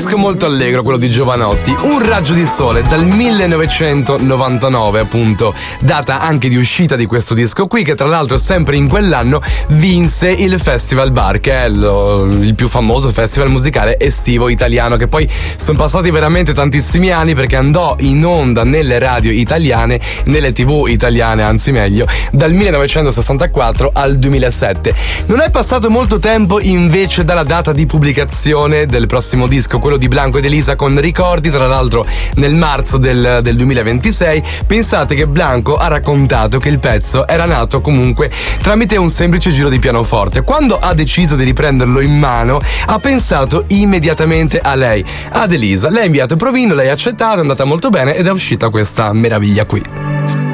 disco molto allegro, quello di Jovanotti, Un raggio di sole dal 1999, appunto, data anche di uscita di questo disco qui, che tra l'altro sempre in quell'anno vinse il Festival Bar, che è il più famoso festival musicale estivo italiano, che poi sono passati veramente tantissimi anni perché andò in onda nelle radio italiane, nelle TV italiane, anzi meglio, dal 1964 al 2007. Non è passato molto tempo invece dalla data di pubblicazione del prossimo disco, quello di Blanco ed Elisa con Ricordi, tra l'altro nel marzo del 2026. Pensate che Blanco ha raccontato che il pezzo era nato comunque tramite un semplice giro di pianoforte. Quando ha deciso di riprenderlo in mano ha pensato immediatamente a lei, ad Elisa. Lei ha inviato il provino, lei ha accettato, è andata molto bene ed è uscita questa meraviglia qui.